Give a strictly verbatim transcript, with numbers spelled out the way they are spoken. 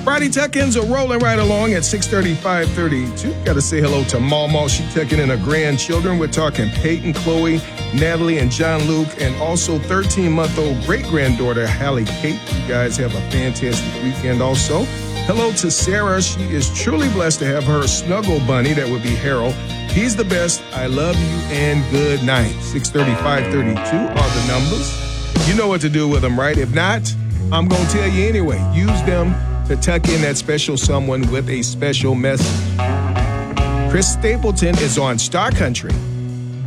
Friday tuck-ins are rolling right along at six thirty, five thirty-two. Got to say hello to Mama. She tucking in her grandchildren. We're talking Peyton, Chloe, Natalie, and John Luke, and also thirteen-month-old great-granddaughter Hallie Kate. You guys have a fantastic weekend also. Hello to Sarah. She is truly blessed to have her snuggle bunny. That would be Harold. He's the best. I love you and good night. six thirty, five thirty-two are the numbers. You know what to do with them, right? If not, I'm going to tell you anyway. Use them to tuck in that special someone with a special message. Chris Stapleton is on Star Country.